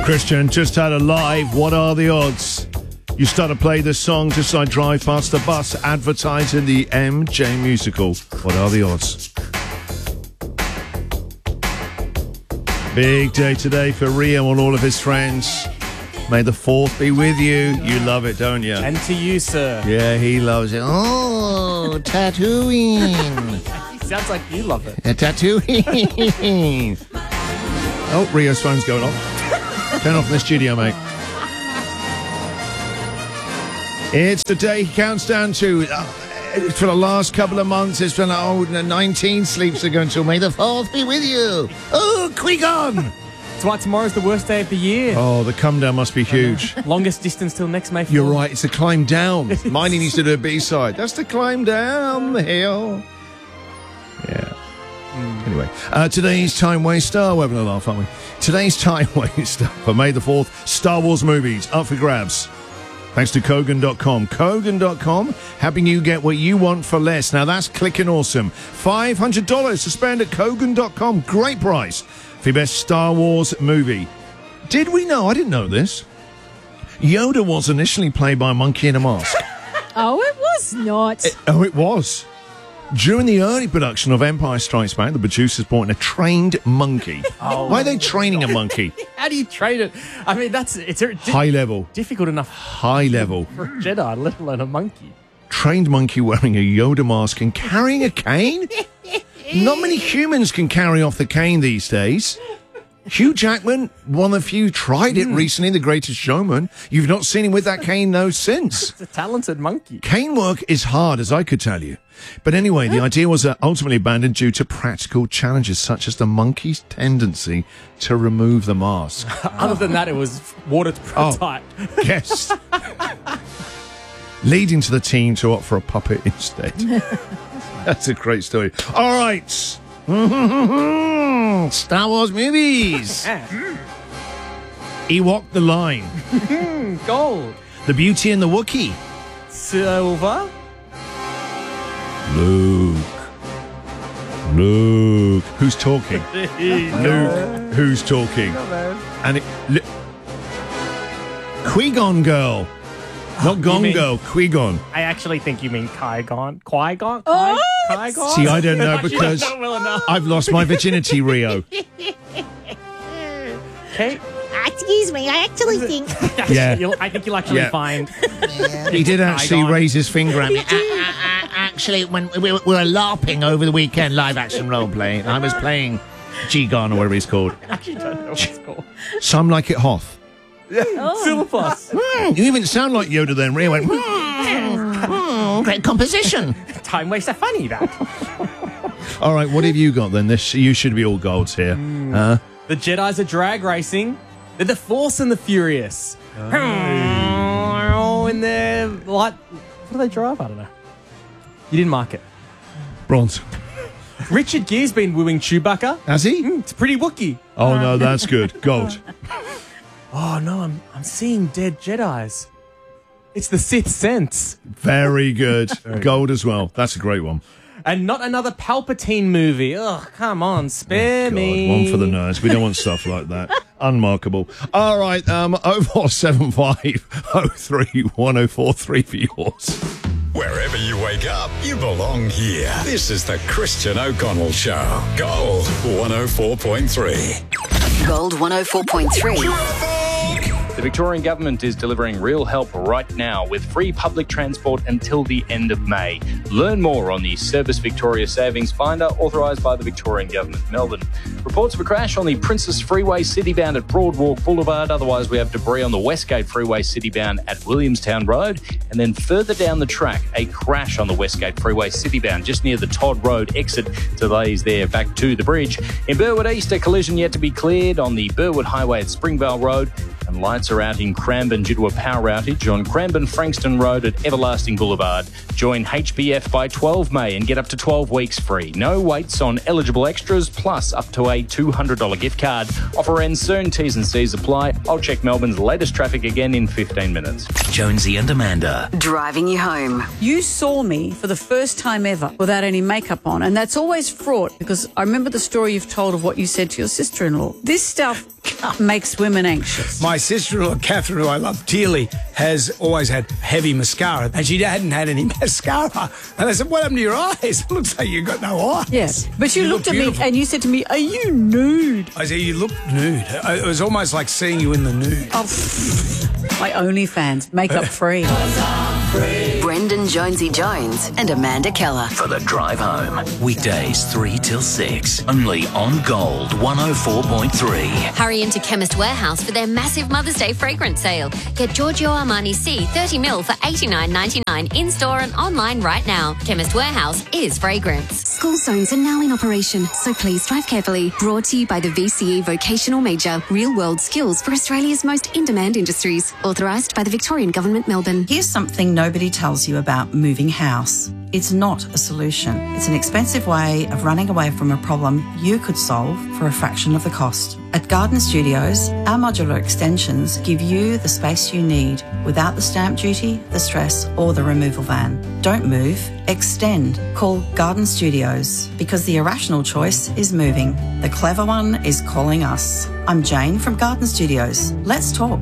Christian just had a live What Are the Odds? You start to play this song just as I drive past the bus advertising the MJ musical. What are the odds? Big day today for Rio and all of his friends. May the 4th be with you. You love it, don't you? And to you, sir. Yeah, he loves it. Oh, tattooing. Sounds like you love it. Tattooing. Oh, Rio's phone's going off. Turn off in the studio, mate. It's the day he counts down to. For the last couple of months, it's been 19 sleeps ago until May the 4th be with you. Oh, Qui-Gon! That's why tomorrow's the worst day of the year. Oh, the come down must be huge. Longest distance till next May 4th. You're right, it's a climb down. Mine needs to do a B-side. That's the climb down the hill. Yeah. Anyway, today's time waster. We're having a laugh, aren't we? Today's time waster for May the 4th, Star Wars movies up for grabs. Thanks to Kogan.com. Kogan.com, helping you get what you want for less. Now, that's clicking awesome. $500 to spend at Kogan.com. Great price for your best Star Wars movie. Did we know? I didn't know this. Yoda was initially played by a monkey in a mask. Oh, it was not. It was. During the early production of Empire Strikes Back, the producers brought in a trained monkey. Oh. Why are they training a monkey? How do you train it? I mean, it's high level. Difficult enough. High level. For a Jedi, let alone a monkey. Trained monkey wearing a Yoda mask and carrying a cane? Not many humans can carry off the cane these days. Hugh Jackman, one of you, tried it recently, The Greatest Showman. You've not seen him with that cane, no, since. It's a talented monkey. Cane work is hard, as I could tell you. But anyway, the idea was ultimately abandoned due to practical challenges, such as the monkey's tendency to remove the mask. Other than that, it was watertight. Yes. Leading to the team to opt for a puppet instead. That's a great story. All right. Star Wars movies. Ewok the Line. Gold. The Beauty and the Wookiee. Silver. Luke. Who's talking? Luke. Who's talking? And Qui-Gon Girl. Not Gone Girl, Qui-Gon. I actually think you mean Qui-Gon. Qui-Gon? Oh! Qui-Gon? See, I don't know because I've lost my virginity, Rio. Okay. Excuse me, I actually think... Yeah. I think you'll actually find... He did actually Qui-Gon. raise his finger at me. Actually, when we were LARPing over the weekend, live action role playing, I was playing G-Gon or whatever he's called. I actually don't know what it's called. Some like it Hoth. Silver Plus. You even sound like Yoda then. Rio went, great composition. Time waster funny, that. All right, what have you got then? You should be all golds here. The Jedis are drag racing. They're the Force and the Furious. Oh, and they're like... What do they drive? I don't know. You didn't mark it. Bronze. Richard Gere's been wooing Chewbacca. Has he? It's pretty Wookiee. Oh, no, that's good. Gold. Oh, no, I'm seeing dead Jedis. It's the Sixth Sense. Very good. Gold as well. That's a great one. And not another Palpatine movie. Ugh, come on, spare me. One for the nerds. We don't want stuff like that. Unmarkable. All right, 0475 03 1043 for yours. Wherever you wake up, you belong here. This is the Christian O'Connell Show. Gold 104.3. Gold 104.3. The Victorian Government is delivering real help right now with free public transport until the end of May. Learn more on the Service Victoria Savings Finder, authorised by the Victorian Government, Melbourne. Reports of a crash on the Princess Freeway citybound at Broadwalk Boulevard. Otherwise, we have debris on the Westgate Freeway citybound at Williamstown Road. And then further down the track, a crash on the Westgate Freeway citybound just near the Todd Road exit. Delays there back to the bridge. In Burwood East, a collision yet to be cleared on the Burwood Highway at Springvale Road. And lights are out in Cranbourne due to a power outage on Cranbourne-Frankston Road at Everlasting Boulevard. Join HBF by 12 May and get up to 12 weeks free. No waits on eligible extras, plus up to a $200 gift card. Offer ends soon, T's and C's apply. I'll check Melbourne's latest traffic again in 15 minutes. Jonesy and Amanda. Driving you home. You saw me for the first time ever without any makeup on, and that's always fraught because I remember the story you've told of what you said to your sister-in-law. This stuff makes women anxious. My sister-in-law, Catherine, who I love dearly, has always had heavy mascara, and she hadn't had any mascara. And I said, what happened to your eyes? It looks like you've got no eyes. Yes, but you looked at beautiful. me and you said to me, are you nude? I said, you look nude. It was almost like seeing you in the nude. Oh, my OnlyFans, makeup free. Brendan Jonesy Jones and Amanda Keller. For the drive home. Weekdays 3 till 6. Only on Gold 104.3. Hurry into Chemist Warehouse for their massive Mother's Day fragrance sale. Get Giorgio Armani C 30ml for $89.99 in-store and online right now. Chemist Warehouse is fragrance. School zones are now in operation, so please drive carefully. Brought to you by the VCE Vocational Major. Real-world skills for Australia's most in-demand industries. Authorised by the Victorian Government, Melbourne. Here's something nobody tells you about moving house. It's not a solution. It's an expensive way of running away from a problem you could solve for a fraction of the cost. At Garden Studios, our modular extensions give you the space you need without the stamp duty, the stress, or the removal van. Don't move, extend. Call Garden Studios because the irrational choice is moving. The clever one is calling us. I'm Jane from Garden Studios. Let's talk.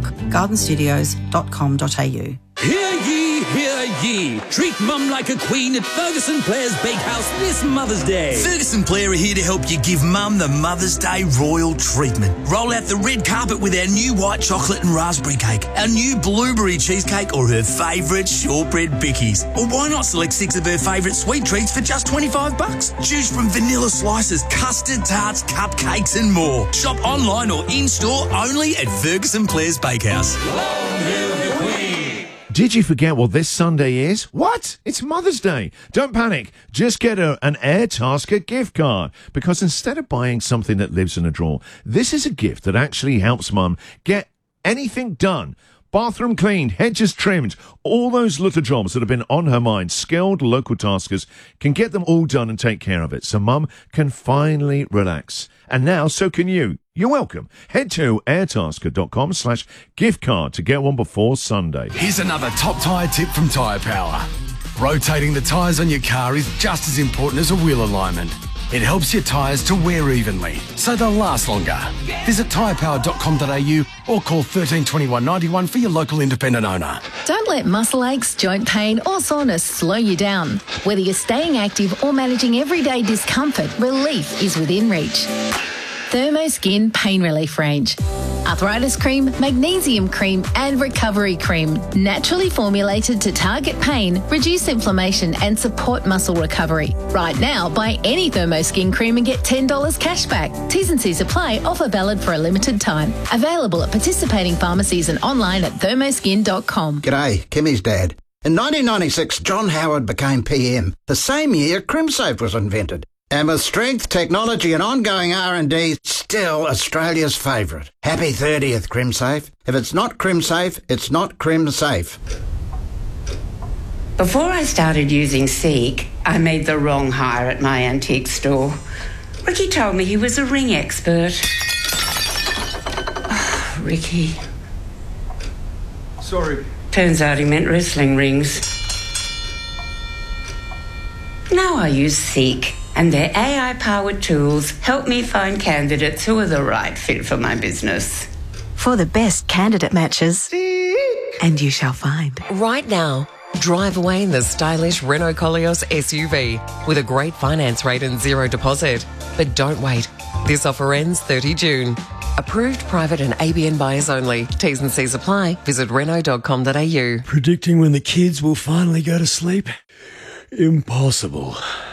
gardenstudios.com.au. Hear ye, hear ye. Treat mum like a queen at Ferguson Blair's Bakehouse this Mother's Day. Ferguson Blair are here to help you give mum the Mother's Day royal treatment. Roll out the red carpet with our new white chocolate and raspberry cake, our new blueberry cheesecake, or her favourite shortbread bickies. Or why not select 6 of her favourite sweet treats for just $25? Choose from vanilla slices, custard tarts, cupcakes and more. Shop online or in-store only at Ferguson Blair's Bakehouse. Long live the Queen. Did you forget what this Sunday is? What? It's Mother's Day. Don't panic. Just get an Airtasker gift card. Because instead of buying something that lives in a drawer, this is a gift that actually helps mum get anything done. Bathroom cleaned, hedges trimmed, all those little jobs that have been on her mind. Skilled local taskers can get them all done and take care of it, so mum can finally relax. And now, so can you. You're welcome. Head to airtasker.com/gift card to get one before Sunday. Here's another top tyre tip from Tyre Power. Rotating the tyres on your car is just as important as a wheel alignment. It helps your tyres to wear evenly, so they'll last longer. Visit tyrepower.com.au or call 13 21 91 for your local independent owner. Don't let muscle aches, joint pain or soreness slow you down. Whether you're staying active or managing everyday discomfort, relief is within reach. Thermoskin Pain Relief Range. Arthritis cream, magnesium cream and recovery cream. Naturally formulated to target pain, reduce inflammation and support muscle recovery. Right now, buy any Thermoskin cream and get $10 cash back. T's and C's apply. Offer valid for a limited time. Available at participating pharmacies and online at thermoskin.com. G'day, Kimmy's dad. In 1996, John Howard became PM. The same year, CrimSafe was invented. And with strength, technology and ongoing R&D, still Australia's favourite. Happy 30th, CrimSafe. If it's not CrimSafe, it's not CrimSafe. Before I started using Seek, I made the wrong hire at my antique store. Ricky told me he was a ring expert. Oh, Ricky. Sorry. Turns out he meant wrestling rings. Now I use Seek, and their AI-powered tools help me find candidates who are the right fit for my business. For the best candidate matches, and you shall find. Right now, drive away in the stylish Renault Koleos SUV with a great finance rate and zero deposit. But don't wait. This offer ends 30 June. Approved private and ABN buyers only. T's and C's apply. Visit Renault.com.au. Predicting when the kids will finally go to sleep? Impossible.